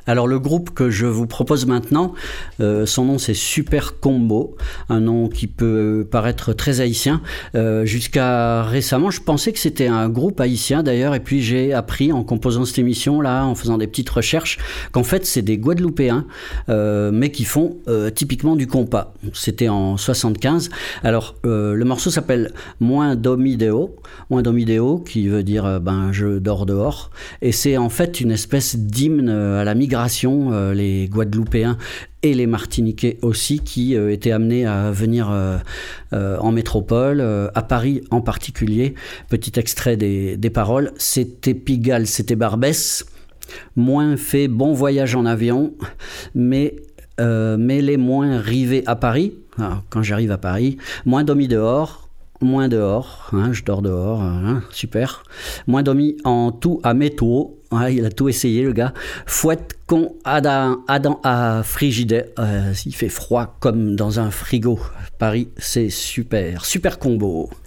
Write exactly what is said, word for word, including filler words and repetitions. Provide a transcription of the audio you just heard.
Alors le groupe que je vous propose maintenant, euh, son nom c'est Super Combo, un nom qui peut paraître très haïtien. Euh, jusqu'à récemment, je pensais que c'était un groupe haïtien d'ailleurs, et puis j'ai appris en composant cette émission là, en faisant des petites recherches, qu'en fait c'est des Guadeloupéens, euh, mais qui font euh, typiquement du compas. C'était en soixante-quinze. Alors euh, le morceau s'appelle Moins Domideo, Moins Domideo, qui veut dire euh, ben je dors dehors, et c'est en fait une espèce d'hymne à la migration. Euh, les Guadeloupéens et les Martiniquais aussi qui euh, étaient amenés à venir euh, euh, en métropole, euh, à Paris en particulier. Petit extrait des, des paroles. C'était Pigalle, c'était Barbès. Moins fait bon voyage en avion, mais, euh, mais les moins rivés à Paris. Alors, quand j'arrive à Paris, moins dormi dehors. Moins dehors, hein, je dors dehors, hein, super. Moins dormi en tout à métro. Ouais, il a tout essayé, le gars. Fouette con Adam, Adam à frigidaire. Euh, il fait froid comme dans un frigo. Paris, c'est super. Super combo.